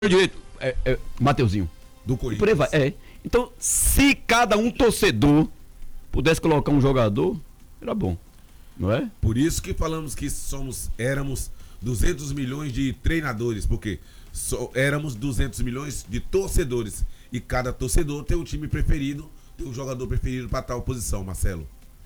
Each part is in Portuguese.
direito, Mateuzinho. Do E Corinthians. por aí vai. Então, se cada um torcedor pudesse colocar um jogador, era bom, não é? Por isso que falamos que éramos 200 milhões de treinadores, porque éramos 200 milhões de torcedores. E cada torcedor tem um time preferido, tem um jogador preferido para tal posição, Marcelo.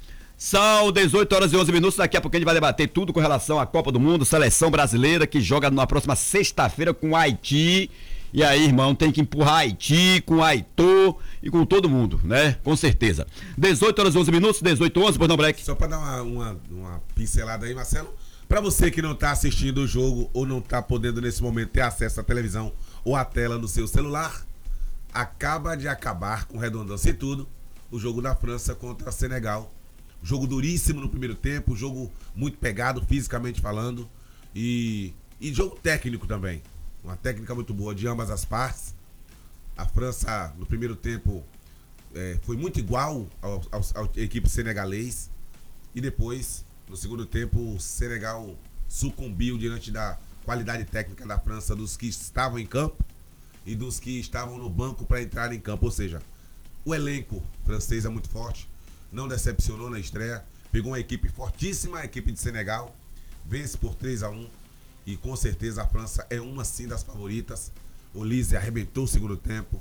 São 18 horas e 11 minutos, daqui a pouco a gente vai debater tudo com relação à Copa do Mundo, seleção brasileira que joga na próxima sexta-feira com o Haiti. E aí, irmão, tem que empurrar Haiti com Aitor e com todo mundo, né? Com certeza. 18 horas e 11 minutos, 18 h 11, pois não, Black? Só para dar uma pincelada aí, Marcelo, para você que não está assistindo o jogo ou não está podendo nesse momento ter acesso à televisão ou à tela no seu celular, acaba de acabar, com redundância e tudo, o jogo da França contra Senegal. Jogo duríssimo no primeiro tempo, jogo muito pegado, fisicamente falando, e jogo técnico também. Uma técnica muito boa de ambas as partes. A França, no primeiro tempo, foi muito igual à equipe senegalês, e depois, no segundo tempo, o Senegal sucumbiu diante da qualidade técnica da França, dos que estavam em campo e dos que estavam no banco para entrar em campo. Ou seja, o elenco francês é muito forte, não decepcionou na estreia, pegou uma equipe fortíssima, a equipe de Senegal, vence por 3-1 e com certeza a França é uma sim das favoritas. Olise arrebentou o segundo tempo,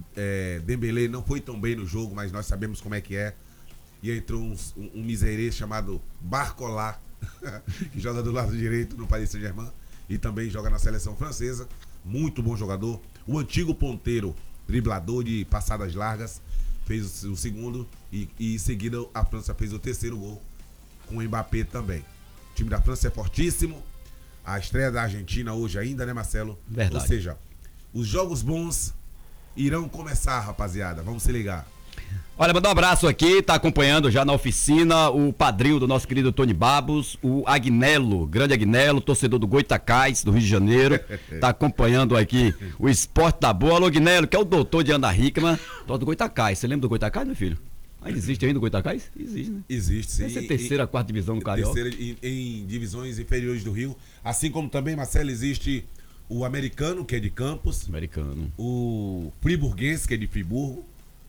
Dembélé não foi tão bem no jogo, mas nós sabemos como é que é, e entrou um miserê chamado Barcola, que joga do lado direito no Paris Saint-Germain e também joga na seleção francesa, muito bom jogador, o antigo ponteiro, driblador de passadas largas, fez o segundo e em seguida a França fez o terceiro gol com o Mbappé também. O time da França é fortíssimo. A estreia da Argentina hoje ainda, né, Marcelo? Verdade. Ou seja, os jogos bons irão começar, rapaziada. Vamos se ligar. Olha, mandar um abraço aqui, tá acompanhando já na oficina o padrinho do nosso querido Tony Babos, o Agnello, grande Agnello, torcedor do Goitacás, do Rio de Janeiro, tá acompanhando aqui o Esporte da Boa. Alô, Agnello, que é o doutor de Ana Hickman, do Goitacás. Você lembra do Goitacás, meu filho? Ainda existe ainda o Goitacás? Existe, né? Existe, sim. Essa é a terceira, quarta divisão do Carioca. Terceira em divisões inferiores do Rio. Assim como também, Marcelo, existe o Americano, que é de Campos. Americano. O Friburguense, que é de Friburgo.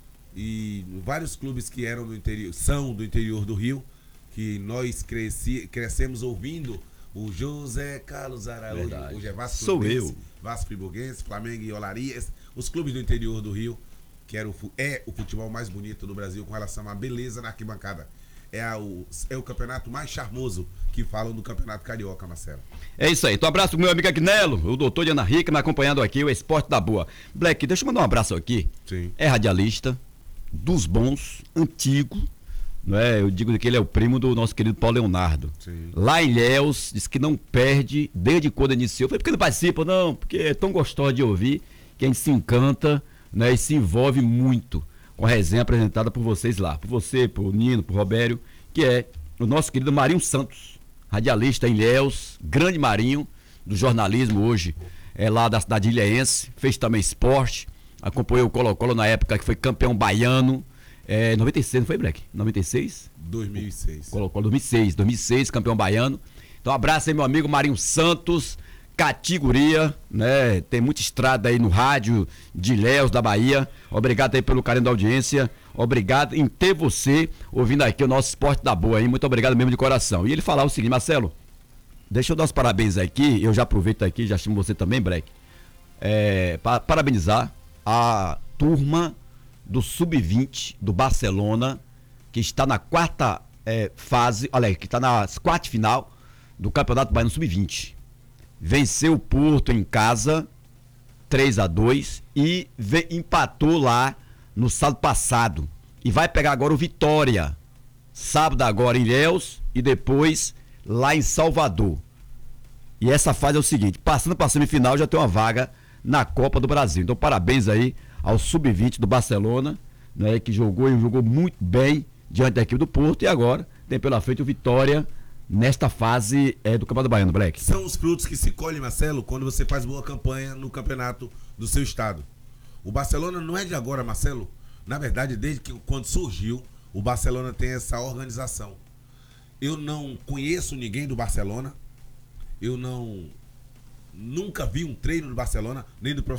E vários clubes que eram do interior, são do interior do Rio, que nós crescemos ouvindo o José Carlos Araújo. Verdade. Hoje é Vasco Sou Fluminense, eu. Vasco Friburguense, Flamengo e Olarias, os clubes do interior do Rio, que é o futebol mais bonito do Brasil com relação à beleza na arquibancada. É o campeonato mais charmoso que falam do campeonato carioca, Marcelo. É isso aí. Então, um abraço pro meu amigo Agnello, o doutor de Ana Hickman, acompanhando aqui o Esporte da Boa. Black, deixa eu mandar um abraço aqui. Sim. É radialista, dos bons, antigo, não é? Eu digo que ele é o primo do nosso querido Paulo Leonardo. Sim. Lá em Ilhéus, diz que não perde desde quando iniciou. Eu falei, por que não participa? Não, porque é tão gostoso de ouvir que a gente se encanta, né, e se envolve muito com a resenha apresentada por vocês lá. Por você, por Nino, por Robério, que é o nosso querido Marinho Santos, radialista em Ilhéus, grande Marinho, do jornalismo hoje, lá da cidade ilhéense, fez também esporte. Acompanhou o Colo-Colo na época que foi campeão baiano. 96, não foi, Black? 96? 2006. Colo-Colo 2006, campeão baiano. Então, abraço aí, meu amigo Marinho Santos, categoria, né? Tem muita estrada aí no rádio de Ilhéus, da Bahia. Obrigado aí pelo carinho da audiência. Obrigado em ter você ouvindo aqui o nosso Esporte da Boa, hein? Muito obrigado mesmo de coração. E ele falar o seguinte, Marcelo, deixa eu dar os parabéns aqui. Eu já aproveito aqui, já chamo você também, Black. Parabenizar a turma do Sub-20 do Barcelona, que está na quarta fase, olha aí, que está na quarta final do Campeonato Baiano Sub-20. Venceu o Porto em casa, 3-2, e empatou lá no sábado passado. E vai pegar agora o Vitória, sábado agora em Ilhéus e depois lá em Salvador. E essa fase é o seguinte, passando para a semifinal já tem uma vaga na Copa do Brasil. Então, parabéns aí ao Sub-20 do Barcelona, né, que jogou muito bem diante da equipe do Porto, e agora tem pela frente o Vitória nesta fase do Campeonato Baiano, Black. São os frutos que se colhem, Marcelo, quando você faz boa campanha no campeonato do seu estado. O Barcelona não é de agora, Marcelo. Na verdade, desde que quando surgiu, o Barcelona tem essa organização. Eu não conheço ninguém do Barcelona. Eu não nunca vi um treino do Barcelona, nem do